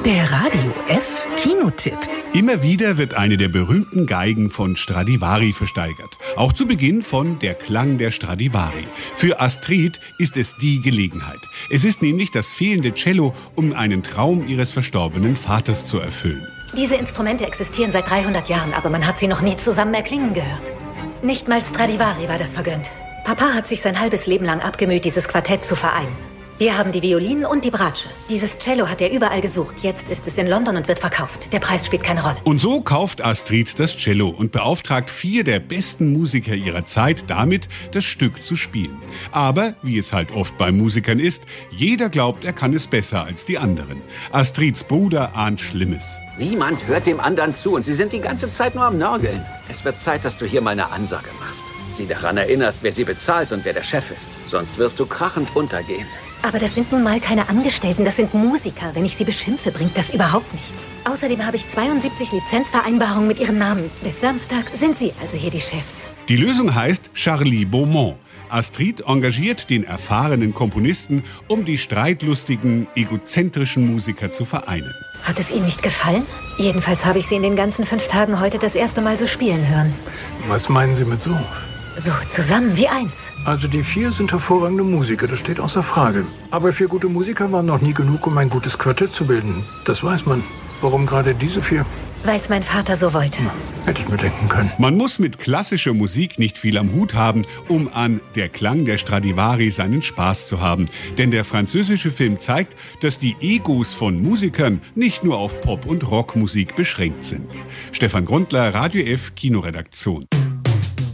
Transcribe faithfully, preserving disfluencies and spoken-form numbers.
Der Radio F Kinotipp. Immer wieder wird eine der berühmten Geigen von Stradivari versteigert. Auch zu Beginn von Der Klang der Stradivari. Für Astrid ist es die Gelegenheit. Es ist nämlich das fehlende Cello, um einen Traum ihres verstorbenen Vaters zu erfüllen. Diese Instrumente existieren seit dreihundert Jahren, aber man hat sie noch nie zusammen erklingen gehört. Nicht mal Stradivari war das vergönnt. Papa hat sich sein halbes Leben lang abgemüht, dieses Quartett zu vereinen. Wir haben die Violinen und die Bratsche. Dieses Cello hat er überall gesucht. Jetzt ist es in London und wird verkauft. Der Preis spielt keine Rolle. Und so kauft Astrid das Cello und beauftragt vier der besten Musiker ihrer Zeit damit, das Stück zu spielen. Aber, wie es halt oft bei Musikern ist, jeder glaubt, er kann es besser als die anderen. Astrids Bruder ahnt Schlimmes. Niemand hört dem anderen zu und sie sind die ganze Zeit nur am Nörgeln. Es wird Zeit, dass du hier mal eine Ansage machst. Sie daran erinnerst, wer sie bezahlt und wer der Chef ist. Sonst wirst du krachend untergehen. Aber das sind nun mal keine Angestellten, das sind Musiker. Wenn ich sie beschimpfe, bringt das überhaupt nichts. Außerdem habe ich zweiundsiebzig Lizenzvereinbarungen mit ihren Namen. Bis Samstag sind sie also hier die Chefs. Die Lösung heißt Charlie Beaumont. Astrid engagiert den erfahrenen Komponisten, um die streitlustigen, egozentrischen Musiker zu vereinen. Hat es Ihnen nicht gefallen? Jedenfalls habe ich Sie in den ganzen fünf Tagen heute das erste Mal so spielen hören. Was meinen Sie mit so? So, zusammen wie eins. Also die vier sind hervorragende Musiker, das steht außer Frage. Aber vier gute Musiker waren noch nie genug, um ein gutes Quartett zu bilden. Das weiß man. Warum gerade diese vier? Weil es mein Vater so wollte. Na, hätte ich mir denken können. Man muss mit klassischer Musik nicht viel am Hut haben, um an Der Klang der Stradivari seinen Spaß zu haben. Denn der französische Film zeigt, dass die Egos von Musikern nicht nur auf Pop- und Rockmusik beschränkt sind. Stefan Grundler, Radio F Kinoredaktion.